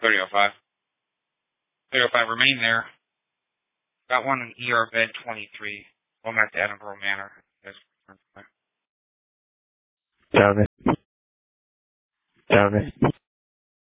3005. 3005, remain there. Got one in ER bed 23. Going back to Edinburgh Manor. Copy. Copy.